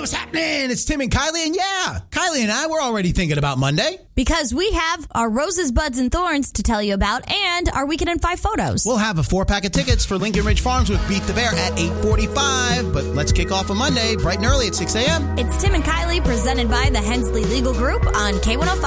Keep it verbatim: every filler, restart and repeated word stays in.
what's happening? It's Tim and Kylie, and yeah, Kylie and I were already thinking about Monday. Because we have our Roses, Buds, and Thorns to tell you about and our Weekend in Five photos. We'll have a four-pack of tickets for Lincoln Ridge Farms with Beat the Bear at eight forty-five, but let's kick off on Monday, bright and early at six a.m. It's Tim and Kylie, presented by the Hensley Legal Group on K one oh five.